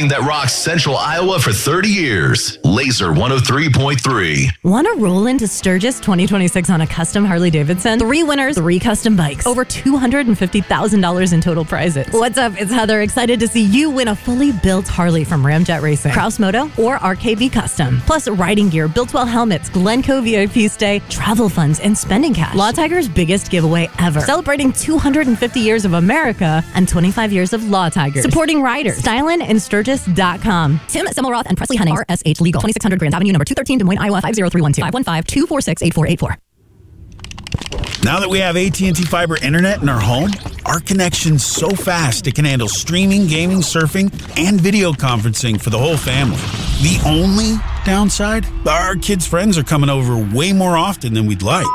station that rocks Central Iowa for 30 years. Laser 103.3. Want to roll into Sturgis 2026 on a custom Harley-Davidson? 3 winners, 3 custom bikes. Over $250,000 in total prizes. What's up? It's Heather. Excited to see you win a fully built Harley from Ramjet Racing, Kraus Moto, or RKV Custom. Plus riding gear, Built-Well helmets, Glencoe VIP stay, travel funds, and spending cash. Law Tiger's biggest giveaway ever. Celebrating 250 years of America and 25 years of Law Tigers. Supporting riders. Stylin' and Sturgis.com. Tim Semmelroth and Presley Hennings, RSH Legal. 2600 Grand Avenue, number 213, Des Moines, Iowa, 50312. 515-246-8484. Now that we have AT&T Fiber Internet in our home, our connection's so fast it can handle streaming, gaming, surfing, and video conferencing for the whole family. The only downside? Our kids' friends are coming over way more often than we'd like.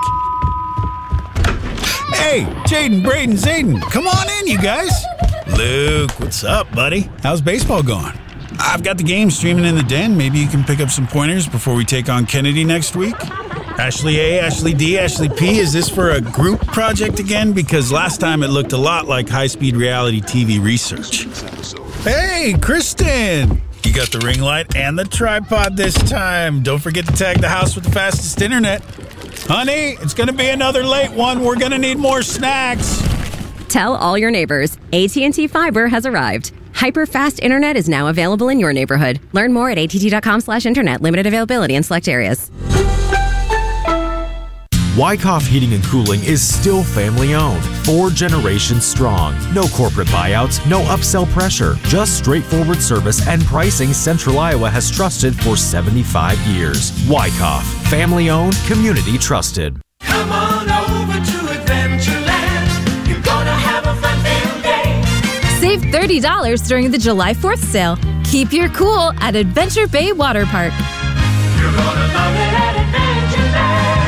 Hey, Jaden, Braden, Zayden, come on in, you guys. Luke, what's up, buddy? How's baseball going? I've got the game streaming in the den. Maybe you can pick up some pointers before we take on Kennedy next week. Ashley A, Ashley D, Ashley P, is this for a group project again? Because last time it looked a lot like high-speed reality TV research. Hey, Kristen! You got the ring light and the tripod this time. Don't forget to tag the house with the fastest internet. Honey, it's going to be another late one. We're going to need more snacks. Tell all your neighbors, AT&T Fiber has arrived. Hyper-fast internet is now available in your neighborhood. Learn more at att.com/internet. Limited availability in select areas. Wyckoff Heating and Cooling is still family-owned, 4 generations strong. No corporate buyouts, no upsell pressure, just straightforward service and pricing Central Iowa has trusted for 75 years. Wyckoff, family-owned, community-trusted. Come on over to Adventureland. You're gonna have a fun-filled day. Save $30 during the July 4th sale. Keep your cool at Adventure Bay Water Park. You're gonna love it at Adventureland.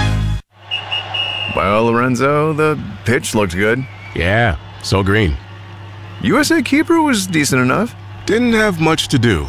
Well, Lorenzo, the pitch looked good. Yeah, so green. USA Keeper was decent enough. Didn't have much to do.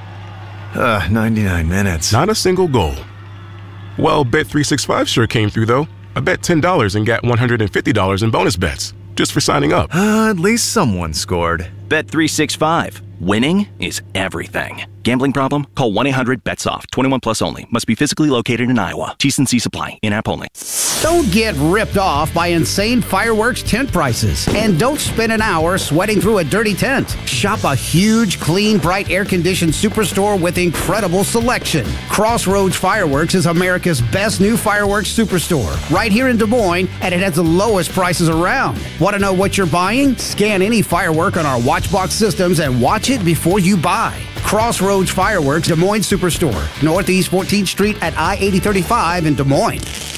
99 minutes. Not a single goal. Well, Bet365 sure came through, though. I bet $10 and got $150 in bonus bets, just for signing up. At least someone scored. Bet365. Winning is everything. Gambling problem? Call 1-800-BET-SOFT. 21 plus only. Must be physically located in Iowa. T&C Supply. In-app only. Don't get ripped off by insane fireworks tent prices. And don't spend an hour sweating through a dirty tent. Shop a huge, clean, bright, air-conditioned superstore with incredible selection. Crossroads Fireworks is America's best new fireworks superstore. Right here in Des Moines, and it has the lowest prices around. Want to know what you're buying? Scan any firework on our Watchbox systems and watch it before you buy. Crossroads Fireworks, Des Moines Superstore. Northeast 14th Street at I-8035 in Des Moines.